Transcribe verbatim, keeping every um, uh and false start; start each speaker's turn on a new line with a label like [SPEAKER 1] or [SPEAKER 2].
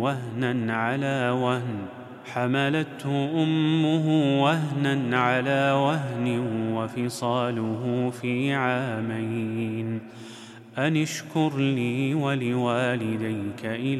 [SPEAKER 1] وهنا على وهن حملته أمه وهنا على وهن وفصاله في عامين أن اشكر لي ولوالديك إلى